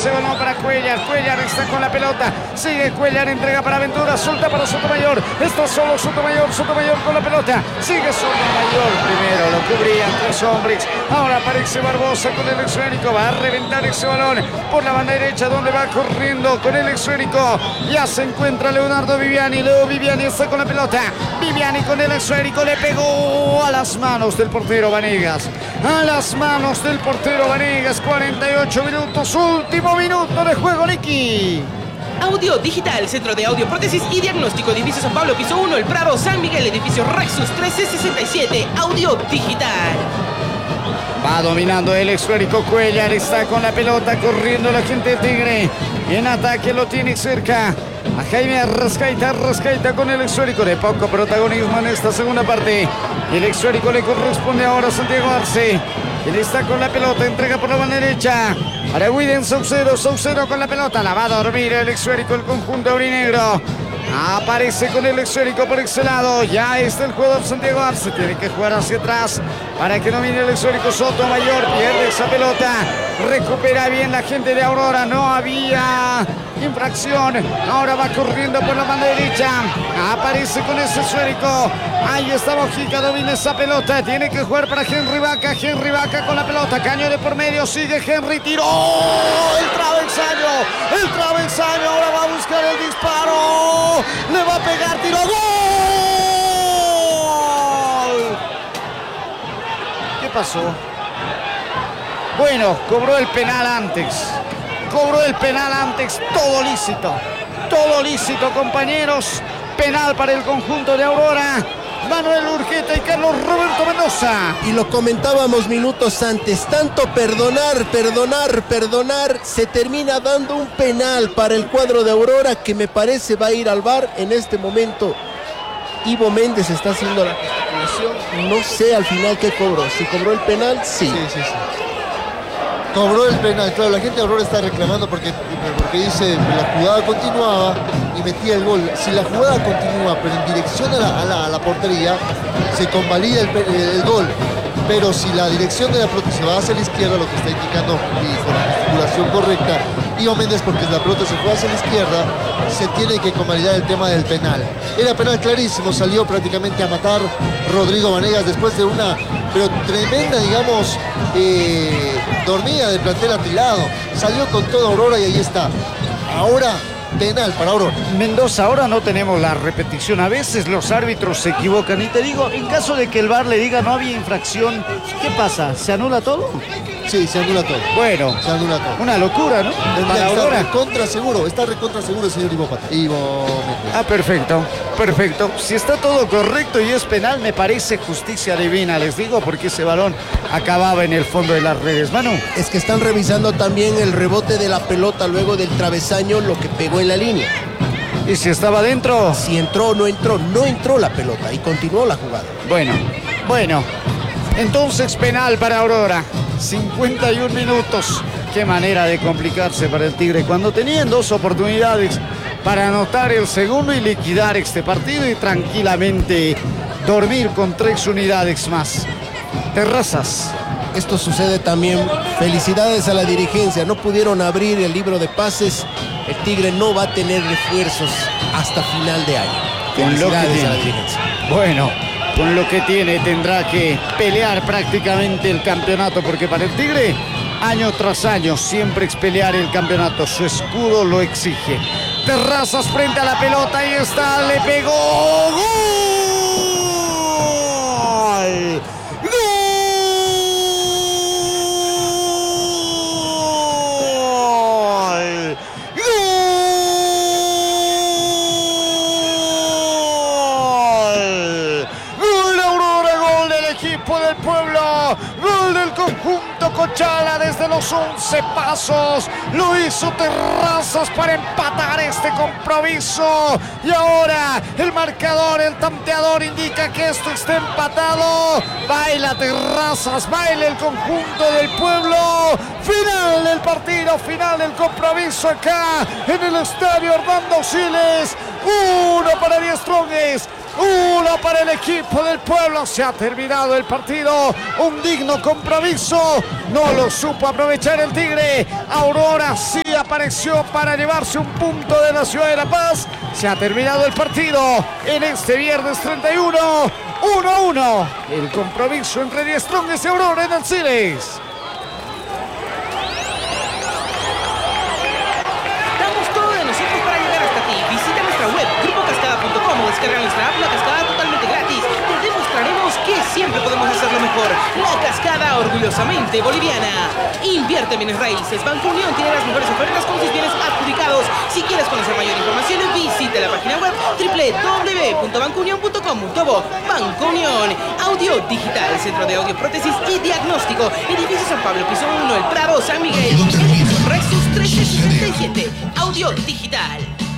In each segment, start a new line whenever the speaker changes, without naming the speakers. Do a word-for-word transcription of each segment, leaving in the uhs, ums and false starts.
ese balón para Cuellar. Cuellar está con la pelota. Sigue Cuellar, entrega para Ventura, suelta para Sotomayor. Está solo Sotomayor, Sotomayor con la pelota. Sigue Sotomayor. Primero lo cubrían tres hombres. Ahora aparece Barbosa con el esférico. Va a reventar ese balón por la banda derecha donde va corriendo con el esférico. Ya se encuentra Leonardo Viviani. Leo Viviani está con la pelota. Viviani con el esférico. Le pegó a las manos del portero Vanegas. A las manos del portero Vanegas. cuarenta y ocho minutos. Último minuto de juego, Nicky.
Audio Digital, Centro de Audio, Prótesis y Diagnóstico, Edificio San Pablo, Piso uno, El Prado, San Miguel, Edificio Rexus trece sesenta y siete. Audio Digital.
Va dominando el esférico Cuellar, está con la pelota, corriendo la gente de Tigre. En ataque lo tiene cerca a Jaime Arrascaita, Arrascaita con el esférico, de poco protagonismo en esta segunda parte. El esférico le corresponde ahora a Santiago Arce. Él está con la pelota, entrega por la banda derecha para William Saucedo, Saucedo con la pelota, la va a dormir el esférico, el conjunto aurinegro. Aparece con el esférico por ese lado. Ya está el jugador Santiago Arce. Tiene que jugar hacia atrás para que domine el esférico Sotomayor. Pierde esa pelota. Recupera bien la gente de Aurora. No había infracción. Ahora va corriendo por la banda derecha. Aparece con ese esférico. Ahí está Mojica. Domina esa pelota. Tiene que jugar para Henry Vaca. Henry Vaca con la pelota. Caño de por medio. Sigue Henry. Tiró. El travesaño. El travesaño. Ahora va a buscar el disparo. Le va a pegar, tiro, ¡gol! ¿Qué pasó? Bueno, cobró el penal antes. Cobró el penal antes. Todo lícito. Todo lícito, compañeros. Penal para el conjunto de Aurora. Manuel Urqueta y Carlos Roberto Mendoza.
Y lo comentábamos minutos antes, tanto perdonar, perdonar, perdonar, se termina dando un penal para el cuadro de Aurora que me parece va a ir al V A R en este momento. Ivo Méndez está haciendo la gesticulación, no sé al final qué cobró, si cobró el penal, sí.
Sí, sí, sí. Cobró el penal, claro, la gente de Aurora está reclamando porque, porque dice que la jugada continuaba y metía el gol. Si la jugada continúa, pero en dirección a la, a la, a la portería, se convalida el, el gol. Pero si la dirección de la pelota se va hacia la izquierda, lo que está indicando y con la gesticulación correcta, Ivo Méndez, porque la pelota se fue hacia la izquierda, se tiene que convalidar el tema del penal. Era penal clarísimo, salió prácticamente a matar Rodrigo Vanegas después de una, pero tremenda, digamos, eh, dormida del plantel atilado. Salió con todo Aurora y ahí está. Ahora penal para Aurora.
Mendoza, ahora no tenemos la repetición. A veces los árbitros se equivocan. Y te digo, en caso de que el V A R le diga no había infracción, ¿qué pasa? ¿Se anula todo?
Sí, se anula todo.
Bueno,
se anula todo.
Una locura, ¿no?
Para Aurora. Está recontra seguro, está recontra seguro el señor Ivo Pata. Ivo Méndez.
Ah, perfecto, perfecto. Si está todo correcto y es penal, me parece justicia divina, les digo, porque ese balón acababa en el fondo de las redes. Manu.
Es que están revisando también el rebote de la pelota luego del travesaño, lo que pegó en la línea.
¿Y si estaba dentro?
Si entró o no entró, no entró la pelota y continuó la jugada.
Bueno, bueno. Entonces penal para Aurora. cincuenta y un minutos. Qué manera de complicarse para el Tigre cuando tenían dos oportunidades para anotar el segundo y liquidar este partido y tranquilamente dormir con tres unidades más. Terrazas.
Esto sucede también. Felicidades a la dirigencia. No pudieron abrir el libro de pases. El Tigre no va a tener refuerzos hasta final de año. Felicidades a la dirigencia.
Bueno, con lo que tiene tendrá que pelear prácticamente el campeonato, porque para el Tigre, año tras año, siempre es pelear el campeonato. Su escudo lo exige. Terrazas frente a la pelota, ahí está, le pegó. ¡Gol! Conjunto Cochala desde los once pasos. Lo hizo Terrazas para empatar este compromiso. Y ahora el marcador, el tanteador indica que esto está empatado. Baila Terrazas, baila el conjunto del pueblo. Final del partido, final del compromiso acá en el estadio Hernando Siles. Uno para Die Strongest. Uno para el equipo del pueblo. Se ha terminado el partido. Un digno compromiso. No lo supo aprovechar el Tigre. Aurora sí apareció para llevarse un punto de la ciudad de La Paz. Se ha terminado el partido en este viernes treinta y uno, uno a uno. El compromiso entre Die Strongest y Aurora en Alcides.
Damos todo de nosotros para llegar hasta ti. Visita nuestra web, grupo cascada punto com, o descarga nuestra app La Cascada totalmente gratis. Te demostraremos que siempre podemos hacerlo mejor. La Cascada, orgullosamente boliviana. Invierte en bienes raíces. Banco Unión tiene las mejores ofertas con sus bienes adjudicados. Si quieres conocer mayor información, visita la página web doble u doble u doble u punto banco unión punto com punto bo. Banco Unión. Audio Digital, Centro de Audio, Prótesis y Diagnóstico. Edificio San Pablo, piso uno, El Prado, San Miguel. Edificio Rexus trescientos sesenta y siete. Audio Digital.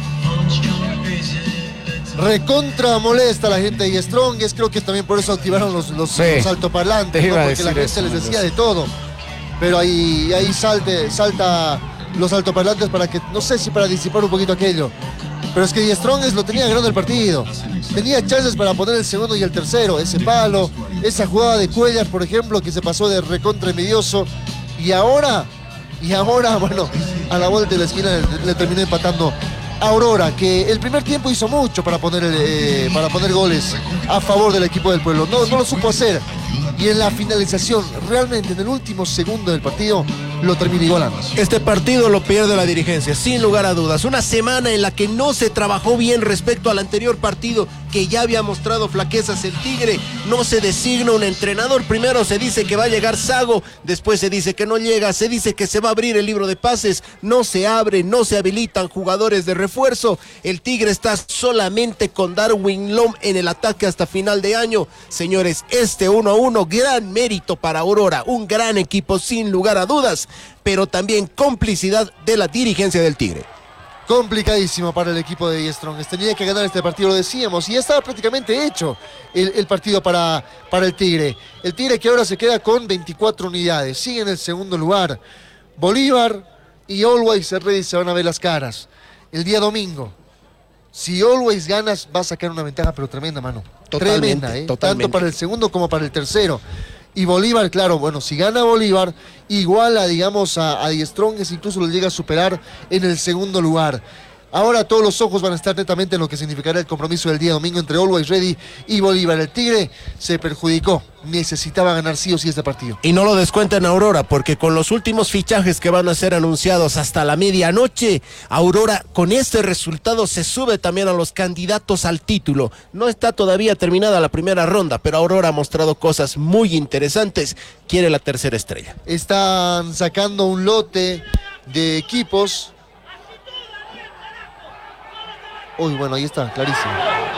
Recontra molesta la gente de Strongest. Creo que también por eso activaron los, los,
sí,
los altoparlantes, ¿no? Porque la gente
eso,
les decía de todo. Pero ahí, ahí salte, salta los altoparlantes para que, no sé si para disipar un poquito aquello. Pero es que Die Strongest lo tenía ganando el partido. Tenía chances para poner el segundo y el tercero. Ese palo, esa jugada de Cuellar, por ejemplo, que se pasó de recontra envidioso. Y ahora, y ahora, bueno, a la vuelta de la esquina le, le terminó empatando Aurora, que el primer tiempo hizo mucho para poner, eh, para poner goles a favor del equipo del pueblo. No, no lo supo hacer. Y en la finalización, realmente en el último segundo del partido, lo termina igualando.
Este partido lo pierde la dirigencia, sin lugar a dudas. Una semana en la que no se trabajó bien respecto al anterior partido, que ya había mostrado flaquezas el Tigre. No se designa un entrenador. Primero se dice que va a llegar Sago, después se dice que no llega, se dice que se va a abrir el libro de pases, no se abre, no se habilitan jugadores de refuerzo. El Tigre está solamente con Darwin Lom en el ataque hasta final de año. Señores, este uno a uno, gran mérito para Aurora, un gran equipo sin lugar a dudas, pero también complicidad de la dirigencia del Tigre.
Complicadísimo para el equipo de Die Strongest. Tenía que ganar este partido, lo decíamos, y ya estaba prácticamente hecho el, el partido para, para el Tigre. El Tigre que ahora se queda con veinticuatro unidades, sigue en el segundo lugar. Bolívar y Always Ready se van a ver las caras el día domingo. Si Always ganas, va a sacar una ventaja, pero tremenda, mano.
Totalmente,
tremenda, ¿eh?
totalmente.
Tanto para el segundo como para el tercero. Y Bolívar, claro, bueno, si gana Bolívar, iguala, digamos, a, a Die Strongest, incluso lo llega a superar en el segundo lugar. Ahora todos los ojos van a estar netamente en lo que significará el compromiso del día domingo entre Always Ready y Bolívar. El Tigre se perjudicó, necesitaba ganar sí o sí este partido.
Y no lo descuenten Aurora, porque con los últimos fichajes que van a ser anunciados hasta la medianoche, Aurora con este resultado se sube también a los candidatos al título. No está todavía terminada la primera ronda, pero Aurora ha mostrado cosas muy interesantes. Quiere la tercera estrella.
Están sacando un lote de equipos. Uy, bueno, ahí está, clarísimo.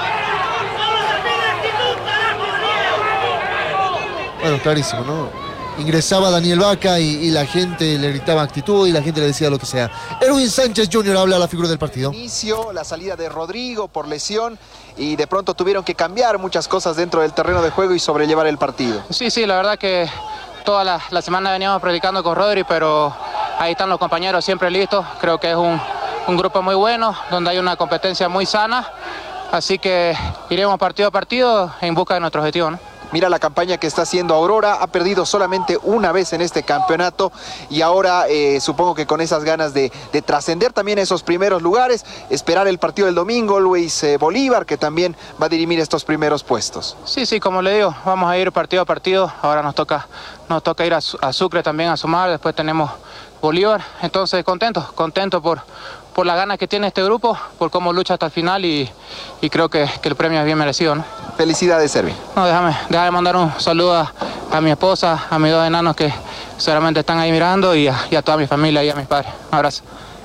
Bueno, clarísimo, ¿no? Ingresaba Daniel Vaca y, y la gente le gritaba actitud y la gente le decía lo que sea. Erwin Sánchez junior habla a la figura del partido.
Inicio, la salida de Rodrigo por lesión y de pronto tuvieron que cambiar muchas cosas dentro del terreno de juego y sobrellevar el partido.
Sí, sí, la verdad que toda la, la semana veníamos practicando con Rodri, pero ahí están los compañeros siempre listos. Creo que es un... un grupo muy bueno, donde hay una competencia muy sana, así que iremos partido a partido en busca de nuestro objetivo, ¿no?
Mira la campaña que está haciendo Aurora, ha perdido solamente una vez en este campeonato y ahora eh, supongo que con esas ganas de, de trascender también esos primeros lugares, esperar el partido del domingo, Luis eh, Bolívar, que también va a dirimir estos primeros puestos.
Sí, sí, como le digo, vamos a ir partido a partido, ahora nos toca, nos toca ir a, a Sucre también a sumar, después tenemos Bolívar, entonces contento, contento por... por la gana que tiene este grupo, por cómo lucha hasta el final y, y creo que, que el premio es bien merecido, ¿no?
Felicidades, Servi.
No, déjame, déjame mandar un saludo a, a mi esposa, a mis dos enanos que seguramente están ahí mirando y a, y a toda mi familia y a mis padres. Un abrazo.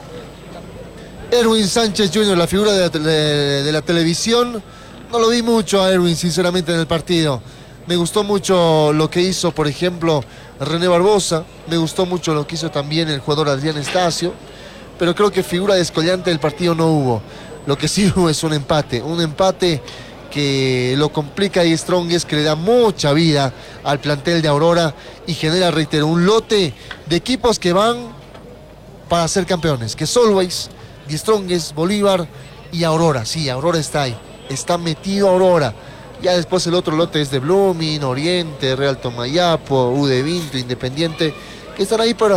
Erwin Sánchez junior, la figura de la, de, de la televisión. No lo vi mucho a Erwin, sinceramente, en el partido. Me gustó mucho lo que hizo, por ejemplo, René Barbosa. Me gustó mucho lo que hizo también el jugador Adrián Estacio. Pero creo que figura descollante del partido no hubo. Lo que sí hubo es un empate, un empate que lo complica Die Strongest, que le da mucha vida al plantel de Aurora y genera, reitero, un lote de equipos que van para ser campeones, que es Always, Die Strongest, Bolívar y Aurora. Sí, Aurora está ahí, está metido Aurora. Ya después el otro lote es de Blooming, Oriente, Real Tomayapo, U de Vinto, Independiente, que están ahí para...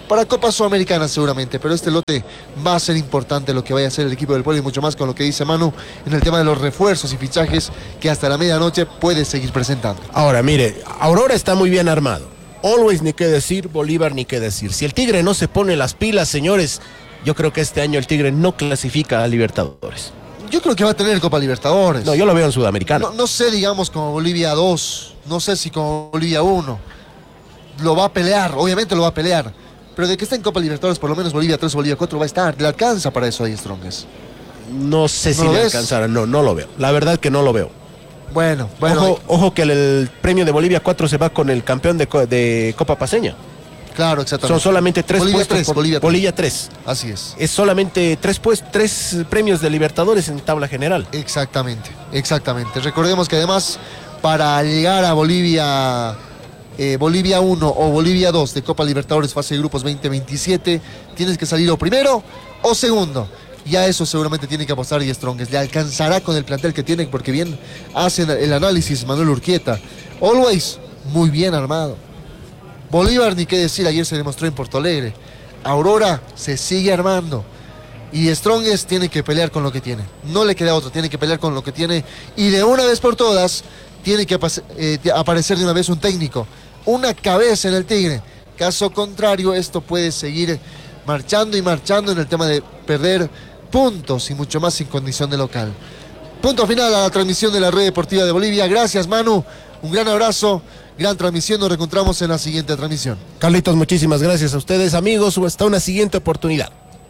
para Copa Sudamericana seguramente, pero este lote va a ser importante lo que vaya a hacer el equipo del pueblo y mucho más con lo que dice Manu en el tema de los refuerzos y fichajes que hasta la medianoche puede seguir presentando.
Ahora, mire, Aurora está muy bien armado. Always ni qué decir, Bolívar ni qué decir. Si el Tigre no se pone las pilas, señores, yo creo que este año el Tigre no clasifica a Libertadores.
Yo creo que va a tener Copa Libertadores.
No, yo lo veo en Sudamericano.
No, no sé, digamos, como Bolivia dos, no sé si como Bolivia uno. Lo va a pelear, obviamente lo va a pelear. Pero de que está en Copa Libertadores, por lo menos Bolivia tres o Bolivia cuatro va a estar. Le alcanza para eso ahí Strongest.
No sé
¿No
si
lo
le
ves?
alcanzará, no, no lo veo. La verdad que no lo veo.
Bueno, bueno.
Ojo, ojo que el, el premio de Bolivia cuatro se va con el campeón de, co- de Copa Paceña.
Claro, exactamente.
Son solamente tres
Bolivia
puestos
tres,
por-
Bolivia tres.
Bolivia tres.
Así es.
Es solamente tres, pues, tres premios de Libertadores en tabla general.
Exactamente, exactamente. Recordemos que además para llegar a Bolivia, eh, Bolivia uno o Bolivia dos de Copa Libertadores fase de grupos veinte veintisiete, tienes que salir o primero o segundo. Y a eso seguramente tiene que apostar y Strongest. Le alcanzará con el plantel que tiene porque bien hacen el análisis Manuel Urquieta. Always muy bien armado. Bolívar ni qué decir, ayer se demostró en Porto Alegre. Aurora se sigue armando. Y Strongest tiene que pelear con lo que tiene. No le queda otro, tiene que pelear con lo que tiene. Y de una vez por todas, tiene que eh, aparecer de una vez un técnico. Una cabeza en el Tigre. Caso contrario, esto puede seguir marchando y marchando en el tema de perder puntos y mucho más sin condición de local. Punto final a la transmisión de la Red Deportiva de Bolivia. Gracias, Manu. Un gran abrazo. Gran transmisión. Nos reencontramos en la siguiente transmisión.
Carlitos, muchísimas gracias a ustedes, amigos. Hasta una siguiente oportunidad.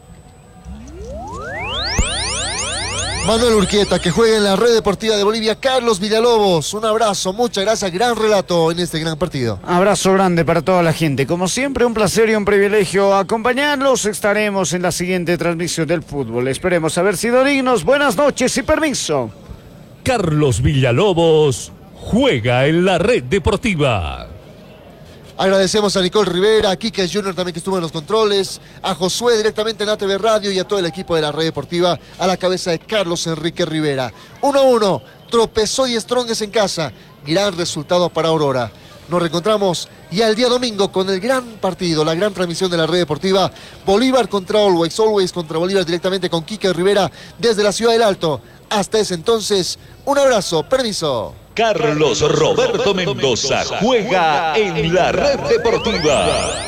Manuel Urquieta, que juega en la Red Deportiva de Bolivia. Carlos Villalobos, un abrazo, muchas gracias, gran relato en este gran partido.
Abrazo grande para toda la gente. Como siempre, un placer y un privilegio acompañarlos. Estaremos en la siguiente transmisión del fútbol. Esperemos haber sido dignos. Buenas noches y permiso.
Carlos Villalobos juega en la Red Deportiva.
Agradecemos a Nicole Rivera, a Quique Junior también que estuvo en los controles, a Josué directamente en A T V Radio y a todo el equipo de la Red Deportiva a la cabeza de Carlos Enrique Rivera. uno a uno, tropezó y Strongest en casa, gran resultado para Aurora. Nos reencontramos y al día domingo con el gran partido, la gran transmisión de la Red Deportiva, Bolívar contra Always, Always contra Bolívar directamente con Quique Rivera desde la Ciudad del Alto. Hasta ese entonces, un abrazo, permiso.
Carlos Roberto Mendoza juega en la Red Deportiva.